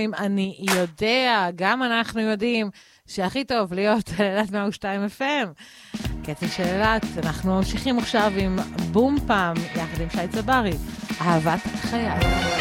עם אני יודע, גם אנחנו יודעים שהכי טוב להיות על אילת 102 FM. קצב של אילת, אנחנו ממשיכים עכשיו עם בום פעם, יחד עם שי צברי, אהבת חיי.